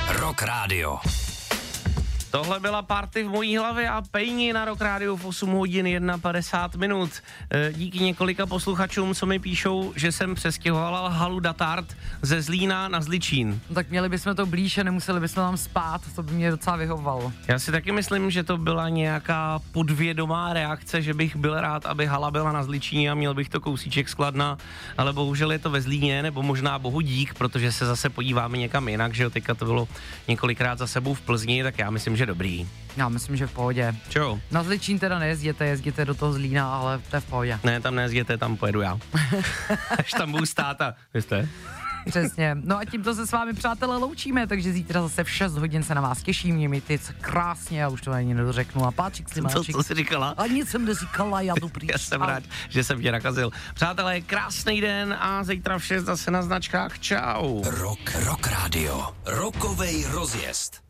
Rock Radio. Tohle byla party v mojí hlavě a pejni na Rock Radio v 8 hodin 51 minut. Díky několika posluchačům, co mi píšou, že jsem přestěhoval halu Datart ze Zlína na Zličín. No tak měli bychom to blíž a nemuseli bychom tam spát, to by mě docela vyhovovalo. Já si taky myslím, že to byla nějaká podvědomá reakce, že bych byl rád, aby hala byla na Zličíně a měl bych to kousíček z Kladna, ale bohužel je to ve Zlíně, nebo možná bohu dík, protože se zase podíváme někam jinak, že jo, teďka to bylo několikrát za sebou v Plzni, tak já myslím, že dobrý. Já myslím, že v pohodě. Čau. Na Zličín teda jezděte do toho Zlína, ale to je v pohodě. Ne, tam nejezděte, tam pojedu já. Až tam budu stát a vy jste? Přesně. No a tímto se s vámi, přátelé, loučíme, takže zítra zase v 6 hodin se na vás těším, mějte se krásně, já už to ani nedořeknu. A páčik si máčik. Co jsi říkala? A nic jsem neříkala, já dobrý. Já jsem rád, že jsem tě nakazil. Přátelé, krásný den a zítra v 6 zase na značkách. Čau. Rock Radio. Rockovej rozjezd.